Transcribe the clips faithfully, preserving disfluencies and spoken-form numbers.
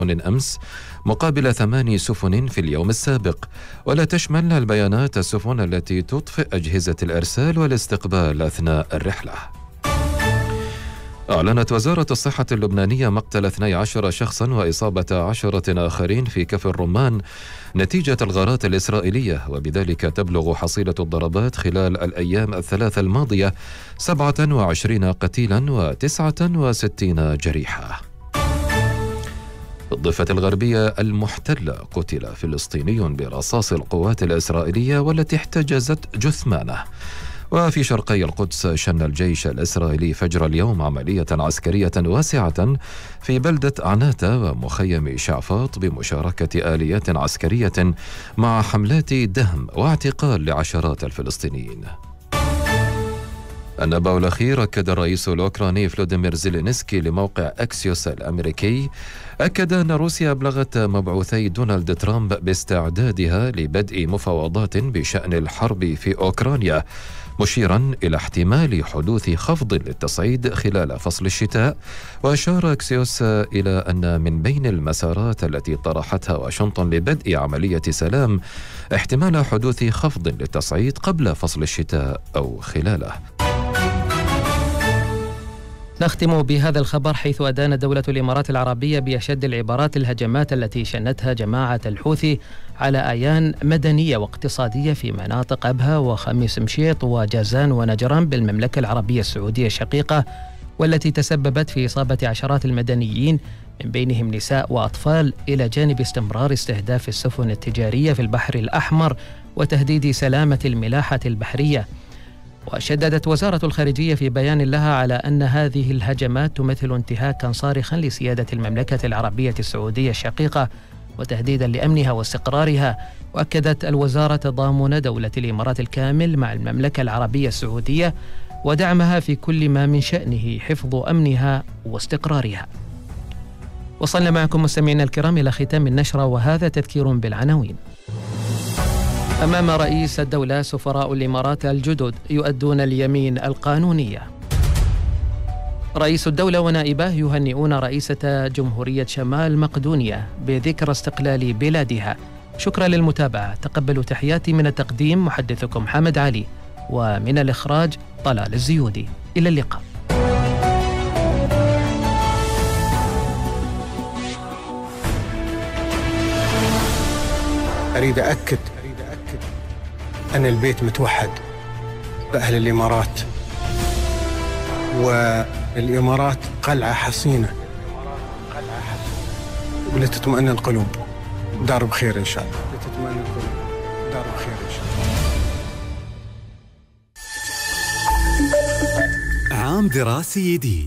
أمس مقابل ثماني سفن في اليوم السابق، ولا تشمل البيانات السفن التي تطفئ أجهزة الإرسال والاستقبال أثناء الرحلة. أعلنت وزارة الصحة اللبنانية مقتل اثني عشر شخصا وإصابة عشرة آخرين في كفر الرمان نتيجة الغارات الإسرائيلية، وبذلك تبلغ حصيلة الضربات خلال الأيام الثلاث الماضية سبعة وعشرين قتيلا وتسعة وستين جريحا. في الضفة الغربية المحتلة قتل فلسطيني برصاص القوات الإسرائيلية والتي احتجزت جثمانه. وفي شرقي القدس شن الجيش الإسرائيلي فجر اليوم عملية عسكرية واسعة في بلدة عناتة ومخيم شعفاط بمشاركة آليات عسكرية مع حملات دهم واعتقال لعشرات الفلسطينيين. النبأ الأخير. أكد الرئيس الأوكراني فلوديمير زيلينسكي لموقع أكسيوس الأمريكي أكد أن روسيا أبلغت مبعوثي دونالد ترامب باستعدادها لبدء مفاوضات بشأن الحرب في أوكرانيا، مشيرا إلى احتمال حدوث خفض للتصعيد خلال فصل الشتاء. وأشار أكسيوس إلى أن من بين المسارات التي طرحتها واشنطن لبدء عملية سلام احتمال حدوث خفض للتصعيد قبل فصل الشتاء أو خلاله. نختم بهذا الخبر، حيث أدان دولة الإمارات العربية بأشد العبارات الهجمات التي شنتها جماعة الحوثي على أعيان مدنية واقتصادية في مناطق أبها وخميس مشيط وجازان ونجران بالمملكة العربية السعودية الشقيقة، والتي تسببت في إصابة عشرات المدنيين من بينهم نساء وأطفال، إلى جانب استمرار استهداف السفن التجارية في البحر الأحمر وتهديد سلامة الملاحة البحرية. وشددت وزارة الخارجية في بيان لها على أن هذه الهجمات تمثل انتهاكا صارخا لسيادة المملكة العربية السعودية الشقيقة وتهديدا لأمنها واستقرارها. وأكدت الوزارة تضامن دولة الإمارات الكامل مع المملكة العربية السعودية ودعمها في كل ما من شأنه حفظ أمنها واستقرارها. وصلنا معكم مستمعينا الكرام إلى ختام النشرة، وهذا تذكير بالعناوين. أمام رئيس الدولة سفراء الإمارات الجدد يؤدون اليمين القانونية. رئيس الدولة ونائبه يهنئون رئيسة جمهورية شمال مقدونيا بذكرى استقلال بلادها. شكرا للمتابعة، تقبلوا تحياتي من التقديم محدثكم حمد علي، ومن الإخراج طلال الزيودي. إلى اللقاء. أريد أكد أن البيت متوحد بأهل الإمارات، والإمارات قلعة حصينة ولتطمئن القلوب. دار بخير إن شاء الله. لتطمئن القلوب. دار بخير إن شاء الله. عام دراسي جديد.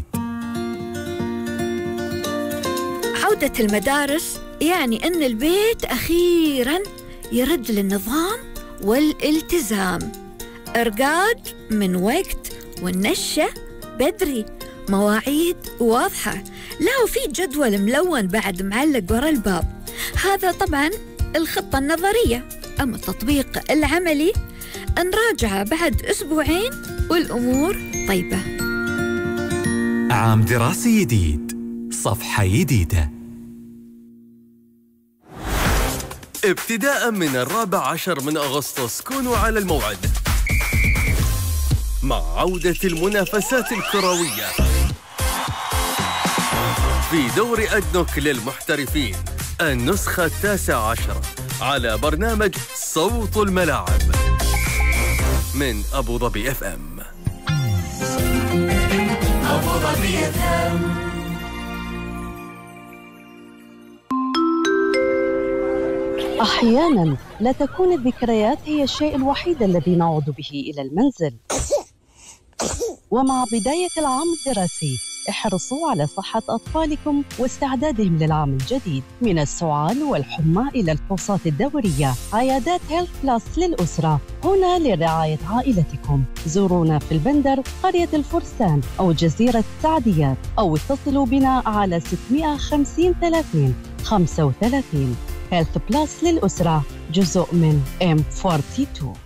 عودة المدارس يعني أن البيت أخيراً يرد للنظام والالتزام. إرقاد من وقت والنشة بدري، مواعيد واضحة، لا وفي جدول ملون بعد معلق ورا الباب. هذا طبعاً الخطة النظرية، أما التطبيق العملي نراجعه بعد أسبوعين والأمور طيبة. عام دراسي جديد، صفحة جديدة. ابتداء من الرابع عشر من أغسطس كونوا على الموعد مع عودة المنافسات الكروية في دوري أدنوك للمحترفين، النسخة التاسعة عشرة، على برنامج صوت الملاعب من أبو ظبي اف ام. أبو ظبي اف ام. أحياناً لا تكون الذكريات هي الشيء الوحيد الذي نعود به إلى المنزل. ومع بداية العام الدراسي احرصوا على صحة أطفالكم واستعدادهم للعام الجديد. من السعال والحمى إلى الفحوصات الدورية، عيادات هيلث بلس للأسرة هنا لرعاية عائلتكم. زورونا في البندر، قرية الفرسان أو جزيرة السعديات، أو اتصلوا بنا على ستمائة وخمسين ثلاثين خمسة وثلاثين. هيلث بلس للأسرة، جزء من إم اثنين وأربعين.